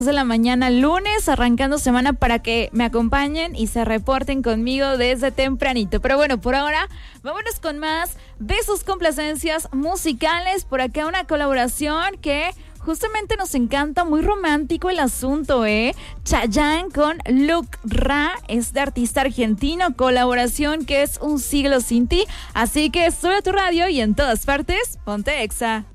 de la mañana, lunes, arrancando semana para que me acompañen y se reporten conmigo desde tempranito. Pero bueno, por ahora, vámonos con más de sus complacencias musicales. Por acá una colaboración que justamente nos encanta, muy romántico el asunto, Chayanne con Luke Ra, es de artista argentino, colaboración que es Un siglo sin ti. Así que sube a tu radio y en todas partes, ponte Exa.